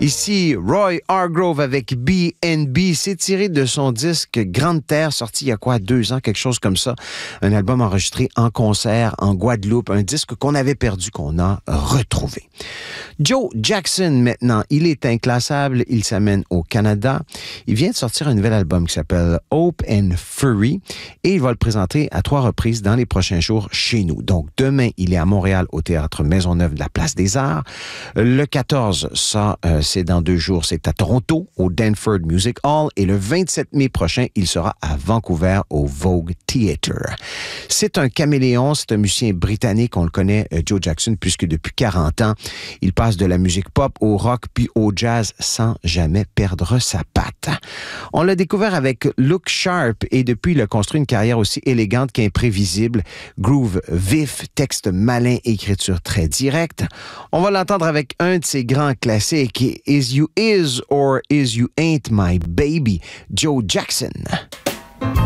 Ici, Roy Hargrove avec B&B. C'est tiré de son disque Grande Terre, sorti il y a 2 ans, quelque chose comme ça. Un album enregistré en concert en Guadeloupe, un disque qu'on avait perdu, qu'on a retrouvé. Joe Jackson, maintenant, il est inclassable, il s'amène au Canada. Il vient de sortir un nouvel album qui s'appelle Hope and Fury et il va le présenter à 3 reprises dans les prochains jours chez nous. Donc, demain, il est à Montréal au Théâtre Maisonneuve de la Place des Arts. Le 14, ça, c'est dans 2 jours, c'est à Toronto, au Danford Music Hall. Et le 27 mai prochain, il sera à Vancouver, au Vogue Theatre. C'est un caméléon, c'est un musicien britannique, on le connaît, Joe Jackson, puisque depuis 40 ans, il passe de la musique pop au rock puis au jazz sans jamais perdre sa patte. On l'a découvert avec Look Sharp et depuis, il a construit une carrière aussi élégante qu'imprévisible. Groove vif, texte malin, écriture très directe. On va l'entendre avec un de ses grands classiques, Is You Is or Is You Ain't My Baby, Joe Jackson.